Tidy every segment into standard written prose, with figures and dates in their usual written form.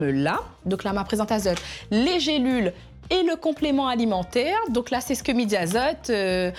là. Donc là, ma présente azote, les gélules et le complément alimentaire. Donc là, c'est ce que midi azote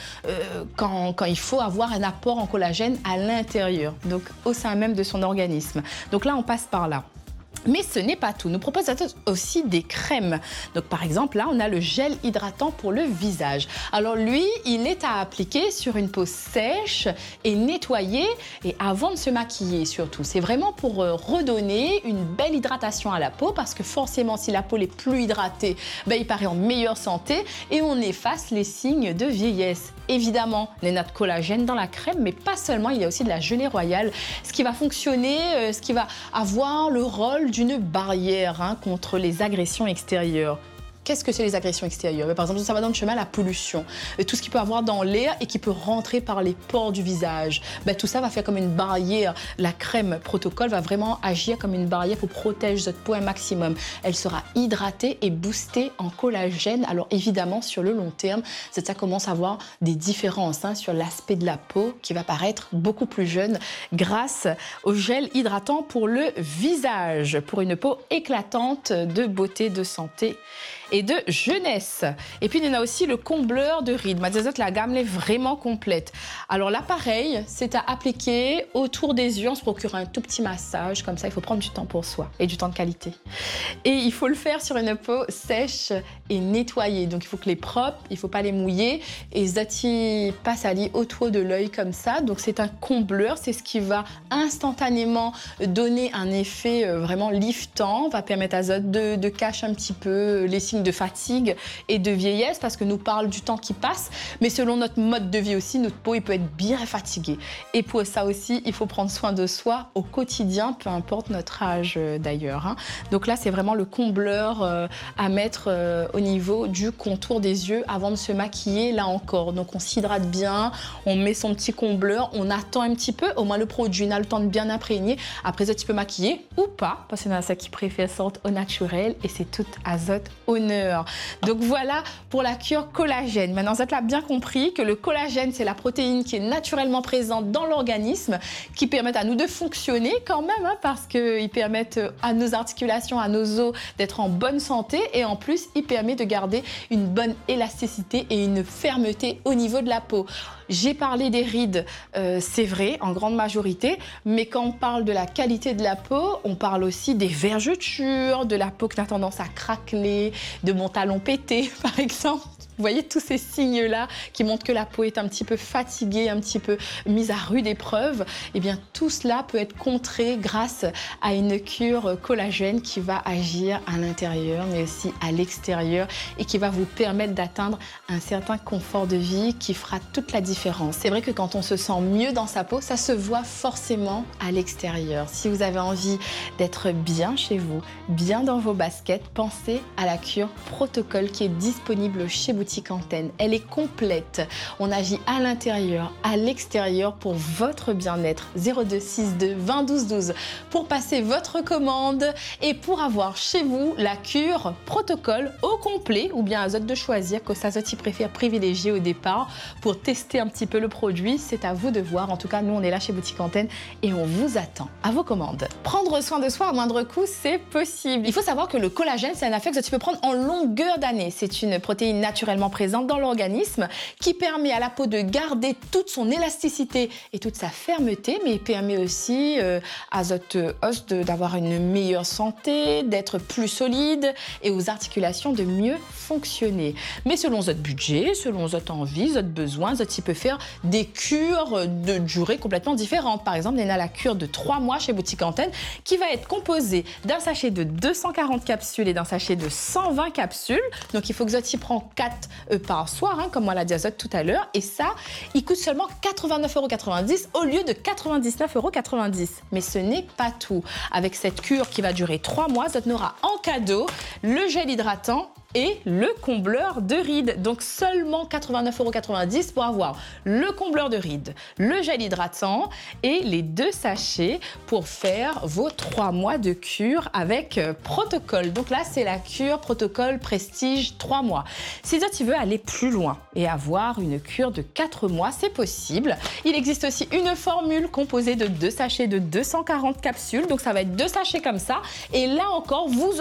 quand il faut avoir un apport en collagène à l'intérieur, donc au sein même de son organisme. Donc là, on passe par là. Mais ce n'est pas tout. Nous proposons aussi des crèmes. Donc par exemple, là, on a le gel hydratant pour le visage. Alors lui, il est à appliquer sur une peau sèche et nettoyée et avant de se maquiller surtout. C'est vraiment pour redonner une belle hydratation à la peau parce que forcément, si la peau est plus hydratée, il paraît en meilleure santé et on efface les signes de vieillesse. Évidemment, il y a notre collagène dans la crème, mais pas seulement, il y a aussi de la gelée royale, ce qui va fonctionner, ce qui va avoir le rôle d'une barrière contre les agressions extérieures. Qu'est-ce que c'est les agressions extérieures? Par exemple, ça va dans le chemin, la pollution, tout ce qu'il peut avoir dans l'air et qui peut rentrer par les pores du visage. Tout ça va faire comme une barrière. La crème Protocol va vraiment agir comme une barrière pour protéger votre peau un maximum. Elle sera hydratée et boostée en collagène. Alors évidemment, sur le long terme, ça commence à avoir des différences sur l'aspect de la peau qui va paraître beaucoup plus jeune grâce au gel hydratant pour le visage, pour une peau éclatante de beauté, de santé et de jeunesse. Et puis, il y en a aussi le combleur de rides. Midi azote, la gamme est vraiment complète. Alors, l'appareil, c'est à appliquer autour des yeux. On se procure un tout petit massage. Comme ça, il faut prendre du temps pour soi et du temps de qualité. Et il faut le faire sur une peau sèche et nettoyée. Donc, il faut que les propres, il ne faut pas les mouiller. Et Zati passe à autour de l'œil comme ça. Donc, c'est un combleur. C'est ce qui va instantanément donner un effet vraiment liftant. Va permettre à Azote de cacher un petit peu les signes de fatigue et de vieillesse parce que nous parle du temps qui passe, mais selon notre mode de vie aussi, notre peau il peut être bien fatiguée. Et pour ça aussi, il faut prendre soin de soi au quotidien, peu importe notre âge d'ailleurs. Donc là, c'est vraiment le combleur à mettre au niveau du contour des yeux avant de se maquiller, là encore. Donc on s'hydrate bien, on met son petit combleur, on attend un petit peu, au moins le produit n'a le temps de bien imprégner. Après ça, tu peux maquiller ou pas, parce qu'il y en a ça qui préfèrent sorte au naturel et c'est tout azote honneur. Donc voilà pour la cure collagène. Maintenant, vous avez bien compris que le collagène, c'est la protéine qui est naturellement présente dans l'organisme, qui permet à nous de fonctionner quand même, parce qu'ils permettent à nos articulations, à nos os d'être en bonne santé et en plus, il permet de garder une bonne élasticité et une fermeté au niveau de la peau. J'ai parlé des rides, c'est vrai, en grande majorité, mais quand on parle de la qualité de la peau, on parle aussi des vergetures, de la peau qui a tendance à craqueler, de mon talon pété, par exemple. Vous voyez tous ces signes-là qui montrent que la peau est un petit peu fatiguée, un petit peu mise à rude épreuve. Eh bien, tout cela peut être contré grâce à une cure collagène qui va agir à l'intérieur, mais aussi à l'extérieur et qui va vous permettre d'atteindre un certain confort de vie qui fera toute la différence. C'est vrai que quand on se sent mieux dans sa peau, ça se voit forcément à l'extérieur. Si vous avez envie d'être bien chez vous, bien dans vos baskets, pensez à la cure Protocol qui est disponible chez Boutique Antenne. Elle est complète. On agit à l'intérieur, à l'extérieur pour votre bien-être. 02 62 20 12 12 pour passer votre commande et pour avoir chez vous la cure Protocol au complet ou bien Azote de choisir que Azote préfère privilégier au départ pour tester un petit peu le produit. C'est à vous de voir. En tout cas, nous, on est là chez Boutique Antenne et on vous attend à vos commandes. Prendre soin de soi à moindre coût, c'est possible. Il faut savoir que le collagène, c'est un affaire que tu peux prendre en longueur d'année. C'est une protéine naturellement présente dans l'organisme qui permet à la peau de garder toute son élasticité et toute sa fermeté, mais il permet aussi à Azote Os d'avoir une meilleure santé, d'être plus solide et aux articulations de mieux fonctionner. Mais selon votre budget, selon votre envie, votre besoin, Azote peut faire des cures de durée complètement différentes. Par exemple, il y a la cure de 3 mois chez Boutique Antenne qui va être composée d'un sachet de 240 capsules et d'un sachet de 120 capsules. Donc il faut que Azote prend 4 par soir, comme moi l'a dit Azote tout à l'heure. Et ça, il coûte seulement 89,90 € au lieu de 99,90 €. Mais ce n'est pas tout. Avec cette cure qui va durer 3 mois, Azote aura en cadeau le gel hydratant et le combleur de rides. Donc seulement 89,90 € pour avoir le combleur de rides, le gel hydratant et les 2 sachets pour faire vos 3 mois de cure avec protocole. Donc là, c'est la cure protocole Prestige 3 mois. Si tu veux aller plus loin et avoir une cure de 4 mois, c'est possible. Il existe aussi une formule composée de 2 sachets de 240 capsules. Donc ça va être 2 sachets comme ça. Et là encore, vous